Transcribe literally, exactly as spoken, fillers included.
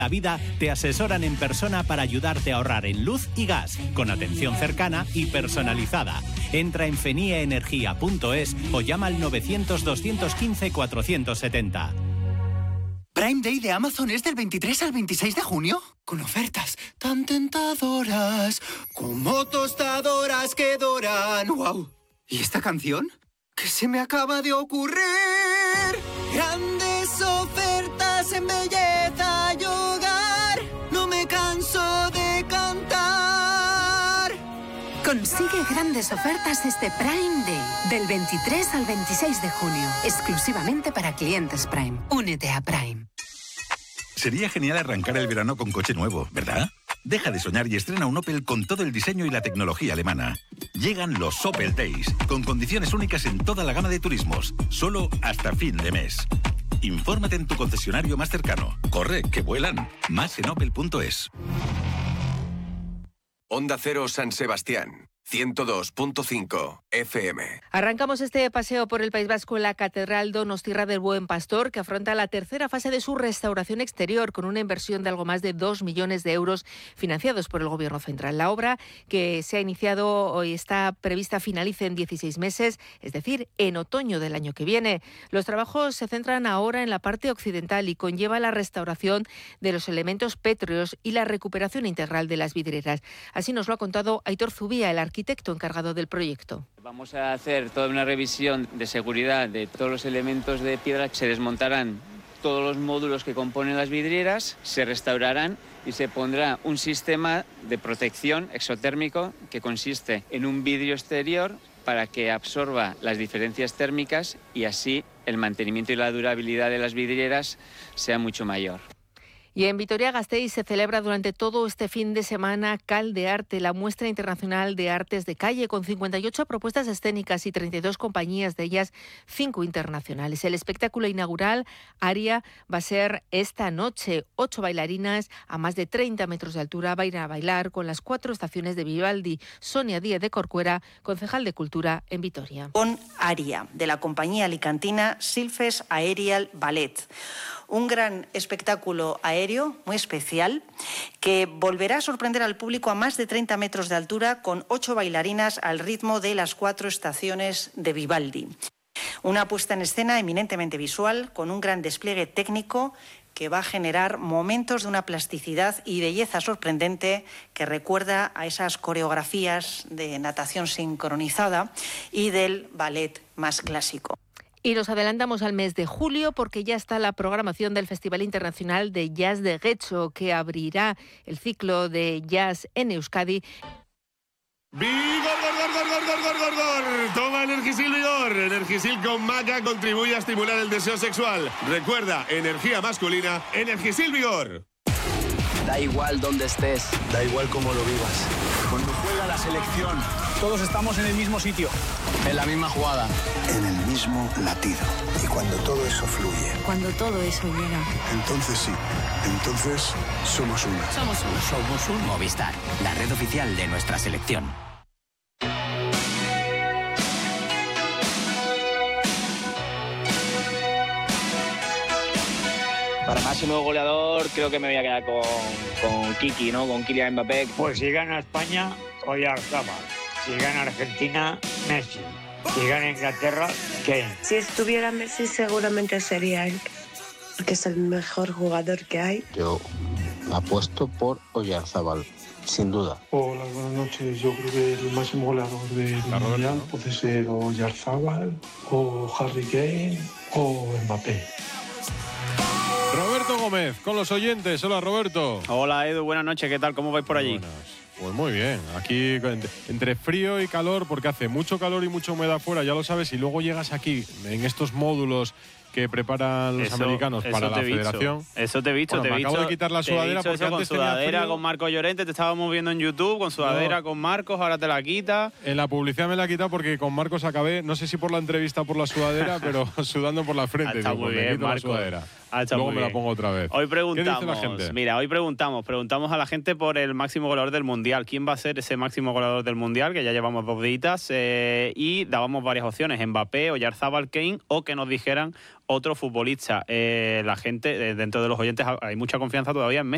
La vida te asesoran en persona para ayudarte a ahorrar en luz y gas, con atención cercana y personalizada. Entra en feniaenergia punto es o llama al novecientos, doscientos quince, cuatrocientos setenta. ¿Prime Day de Amazon es del veintitrés al veintiséis de junio? Con ofertas tan tentadoras, como tostadoras que doran. ¡Wow! ¿Y esta canción? ¿Qué se me acaba de ocurrir? Grandes ofertas en belleza y hogar. No me canso de cantar. Consigue grandes ofertas este Prime Day, del veintitrés al veintiséis de junio, exclusivamente para clientes Prime. Únete a Prime. Sería genial arrancar el verano con coche nuevo, ¿verdad? Deja de soñar y estrena un Opel con todo el diseño y la tecnología alemana. Llegan los Opel Days, con condiciones únicas en toda la gama de turismos, solo hasta fin de mes. Infórmate en tu concesionario más cercano. Corre, que vuelan. Más en opel punto es. Onda Cero San Sebastián, ciento dos punto cinco F M. Arrancamos este paseo por el País Vasco en la Catedral Donostiarra del Buen Pastor, que afronta la tercera fase de su restauración exterior, con una inversión de algo más de dos millones de euros financiados por el Gobierno Central. La obra, que se ha iniciado hoy, está prevista finalice en dieciséis meses, es decir, en otoño del año que viene. Los trabajos se centran ahora en la parte occidental y conlleva la restauración de los elementos pétreos y la recuperación integral de las vidrieras. Así nos lo ha contado Aitor Zubía, el arquitecto encargado del proyecto. Vamos a hacer toda una revisión de seguridad de todos los elementos de piedra. Se desmontarán todos los módulos que componen las vidrieras, se restaurarán y se pondrá un sistema de protección exotérmico que consiste en un vidrio exterior para que absorba las diferencias térmicas y así el mantenimiento y la durabilidad de las vidrieras sea mucho mayor. Y en Vitoria-Gasteiz se celebra durante todo este fin de semana Cal de Arte, la muestra internacional de artes de calle, con cincuenta y ocho propuestas escénicas y treinta y dos compañías, de ellas cinco internacionales. El espectáculo inaugural, Aria, va a ser esta noche. Ocho bailarinas a más de treinta metros de altura van a bailar con las cuatro estaciones de Vivaldi. Sonia Díez de Corcuera, concejal de Cultura en Vitoria. Con Aria, de la compañía alicantina Silfes Aerial Ballet. Un gran espectáculo aéreo muy especial que volverá a sorprender al público a más de treinta metros de altura, con ocho bailarinas al ritmo de las cuatro estaciones de Vivaldi. Una puesta en escena eminentemente visual, con un gran despliegue técnico que va a generar momentos de una plasticidad y belleza sorprendente que recuerda a esas coreografías de natación sincronizada y del ballet más clásico. Y nos adelantamos al mes de julio, porque ya está la programación del Festival Internacional de Jazz de Getxo, que abrirá el ciclo de jazz en Euskadi. ¡Vigor, gor, gor, gor, gor, gor, gor, gor! Toma Energisil Vigor. Energisil con maca contribuye a estimular el deseo sexual. Recuerda, energía masculina, Energisil Vigor. Da igual dónde estés, da igual cómo lo vivas. Cuando juega la selección, todos estamos en el mismo sitio, en la misma jugada, en el mismo latido. Y cuando todo eso fluye, cuando todo eso llega, entonces sí, entonces somos uno. Somos uno. Somos un Movistar, la red oficial de nuestra selección. Para máximo goleador creo que me voy a quedar con, con Kiki, ¿no? Con Kylian Mbappé. Pues si gana España, Oyarzabal. Si gana Argentina, Messi. Si gana Inglaterra, Kane. Si estuviera Messi seguramente sería él, porque es el mejor jugador que hay. Yo apuesto por Oyarzabal, sin duda. Hola, buenas noches. Yo creo que el máximo goleador del Mundial ¿no? puede ser Oyarzabal, o Harry Kane, o Mbappé. Roberto Gómez, con los oyentes. Hola, Roberto. Hola, Edu. Buenas noches. ¿Qué tal? ¿Cómo vais por allí? Buenas. Pues muy bien. Aquí entre frío y calor, porque hace mucho calor y mucha humedad fuera, ya lo sabes, y luego llegas aquí en estos módulos que preparan los eso, americanos eso para la visto. federación. Eso te he visto, bueno, te he me visto. acabo de quitar la sudadera porque con antes sudadera tenía frío. Con Marcos Llorente, te estábamos viendo en YouTube con sudadera no. con Marcos, ahora te la quita. En la publicidad me la he quitado porque con Marcos acabé, no sé si por la entrevista o por la sudadera, pero sudando por la frente. Ah, está digo, muy pues bien, me quito Marcos. la sudadera. Ah, Luego muy me la bien. pongo otra vez. Hoy preguntamos, ¿qué dice la gente? Mira, hoy preguntamos, preguntamos a la gente por el máximo goleador del Mundial. ¿Quién va a ser ese máximo goleador del Mundial? Que ya llevamos dos días eh, y dábamos varias opciones: Mbappé, Oyarzabal, Kane, o que nos dijeran otro futbolista. Eh, la gente, eh, dentro de los oyentes, hay mucha confianza todavía en Messi.